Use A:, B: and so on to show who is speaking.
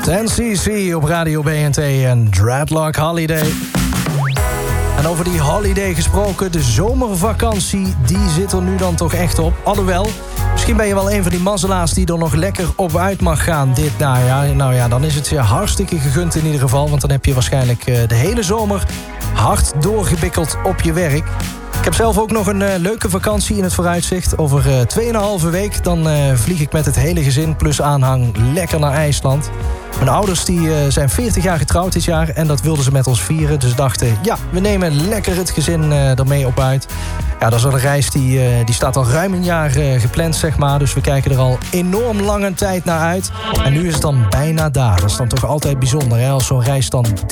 A: 10cc op Radio BNT en Dreadlock Holiday. En over die holiday gesproken, de zomervakantie, die zit er nu dan toch echt op. Alhoewel, misschien ben je wel een van die mazzelaars die er nog lekker op uit mag gaan dit najaar. Nou ja, dan is het je hartstikke gegund in ieder geval, want dan heb je waarschijnlijk de hele zomer hard doorgebikkeld op je werk. Ik heb zelf ook nog een leuke vakantie in het vooruitzicht. Over 2,5 week dan vlieg ik met het hele gezin plus aanhang lekker naar IJsland. Mijn ouders die zijn 40 jaar getrouwd dit jaar en dat wilden ze met ons vieren. Dus dachten, ja, we nemen lekker het gezin ermee op uit. Ja, dat is al een reis die staat al ruim een jaar gepland, zeg maar. Dus we kijken er al enorm lange tijd naar uit. En nu is het dan bijna daar. Dat is dan toch altijd bijzonder, hè, als zo'n reis dan